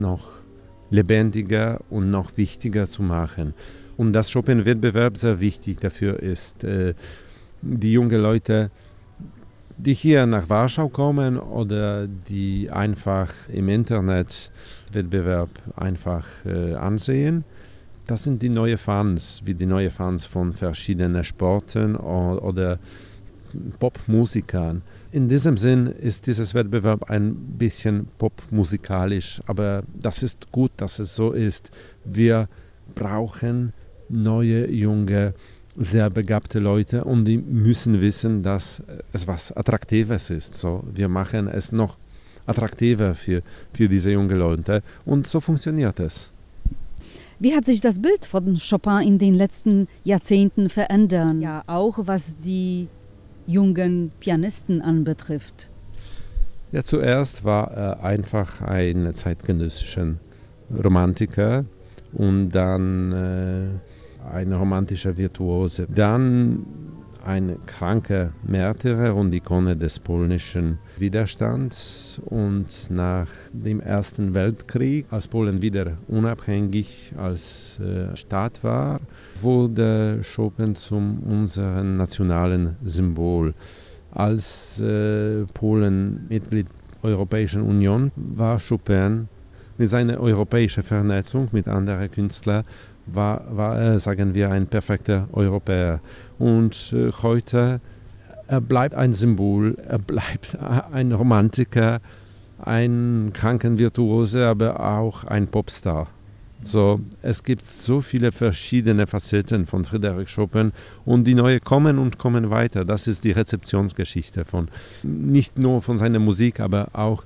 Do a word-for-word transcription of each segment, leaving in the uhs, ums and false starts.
noch lebendiger und noch wichtiger zu machen. Und dass Chopin-Wettbewerb sehr wichtig dafür ist. Äh, die jungen Leute, die hier nach Warschau kommen oder die einfach im Internet Wettbewerb einfach äh, ansehen, das sind die neuen Fans, wie die neuen Fans von verschiedenen Sporten oder, oder Popmusikern. In diesem Sinn ist dieses Wettbewerb ein bisschen popmusikalisch, aber das ist gut, dass es so ist. Wir brauchen neue, junge, sehr begabte Leute und die müssen wissen, dass es was Attraktives ist. So, wir machen es noch attraktiver für, für diese jungen Leute und so funktioniert es. Wie hat sich das Bild von Chopin in den letzten Jahrzehnten verändert? Ja, auch was die jungen Pianisten anbetrifft. Ja, zuerst war er einfach ein zeitgenössischer Romantiker und dann äh, ein romantischer Virtuose. Dann ein kranker Märtyrer und Ikone des polnischen Widerstands. Und nach dem Ersten Weltkrieg, als Polen wieder unabhängig als äh, Staat war, wurde Chopin zum unserem nationalen Symbol. Als äh, Polen Mitglied der Europäischen Union war Chopin mit seiner europäischen Vernetzung mit anderen Künstlern war, war er, sagen wir, ein perfekter Europäer. Und äh, heute, er bleibt ein Symbol, er bleibt ein Romantiker, ein Krankenvirtuose, aber auch ein Popstar. So, es gibt so viele verschiedene Facetten von Frédéric Chopin und die neue kommen und kommen weiter. Das ist die Rezeptionsgeschichte von, nicht nur von seiner Musik, aber auch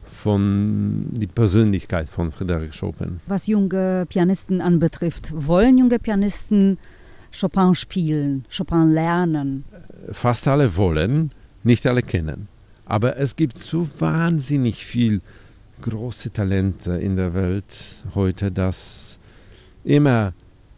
von der Persönlichkeit von Frédéric Chopin. Was junge Pianisten anbetrifft, wollen junge Pianisten Chopin spielen, Chopin lernen? Fast alle wollen, nicht alle kennen. Aber es gibt so wahnsinnig viel große Talente in der Welt heute, dass immer,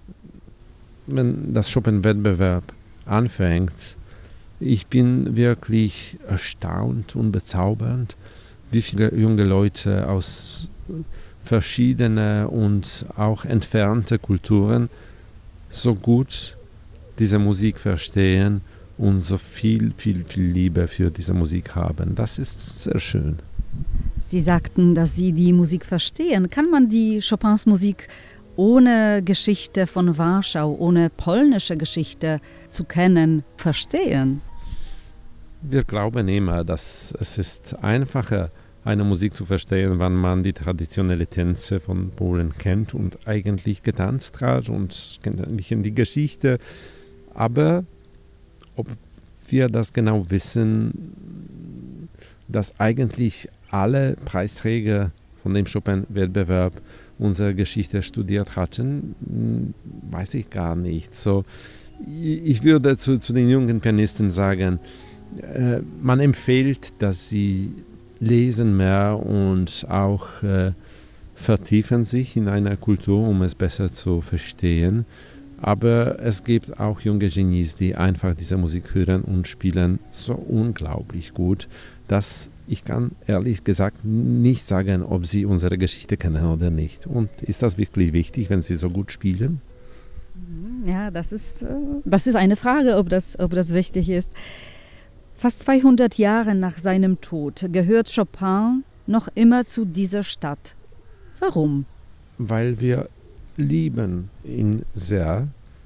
wenn das Chopin-Wettbewerb anfängt, ich bin wirklich erstaunt und bezaubernd, wie viele junge Leute aus verschiedenen und auch entfernten Kulturen so gut diese Musik verstehen und so viel, viel, viel Liebe für diese Musik haben. Das ist sehr schön. Sie sagten, dass Sie die Musik verstehen. Kann man die Chopins Musik ohne Geschichte von Warschau, ohne polnische Geschichte zu kennen, verstehen? Wir glauben immer, dass es ist einfacher, eine Musik zu verstehen, wenn man die traditionellen Tänze von Polen kennt und eigentlich getanzt hat und kennt ein bisschen die Geschichte. Aber ob wir das genau wissen, dass eigentlich alle Preisträger von dem Chopin-Wettbewerb unsere Geschichte studiert hatten, weiß ich gar nicht. So, ich würde zu, zu den jungen Pianisten sagen, äh, man empfiehlt, dass sie lesen mehr und auch äh, vertiefen sich in einer Kultur, um es besser zu verstehen. Aber es gibt auch junge Genies, die einfach diese Musik hören und spielen so unglaublich gut, dass ich kann ehrlich gesagt nicht sagen, ob sie unsere Geschichte kennen oder nicht. Und ist das wirklich wichtig, wenn sie so gut spielen? Ja, das ist, das ist eine Frage, ob das, ob das wichtig ist. Fast zweihundert Jahre nach seinem Tod gehört Chopin noch immer zu dieser Stadt. Warum? Weil wir lieben ihn sehr.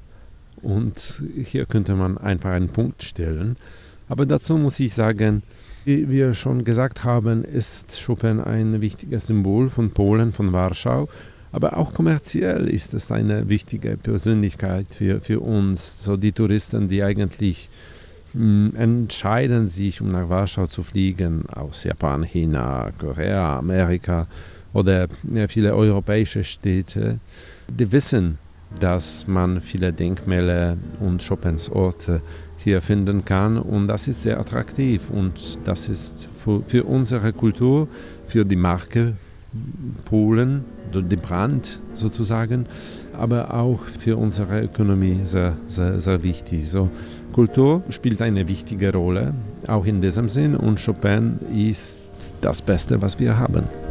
Und hier könnte man einfach einen Punkt stellen. Aber dazu muss ich sagen, wie wir schon gesagt haben, ist Chopin ein wichtiges Symbol von Polen, von Warschau. Aber auch kommerziell ist es eine wichtige Persönlichkeit für, für uns. So die Touristen, die eigentlich mh, entscheiden sich, um nach Warschau zu fliegen, aus Japan, China, Korea, Amerika oder ja, viele europäische Städte, die wissen, dass man viele Denkmäler und Chopins Orte hier finden kann und das ist sehr attraktiv und das ist für, für unsere Kultur, für die Marke Polen, die Brand sozusagen, aber auch für unsere Ökonomie sehr, sehr, sehr wichtig. So, Kultur spielt eine wichtige Rolle, auch in diesem Sinn und Chopin ist das Beste, was wir haben.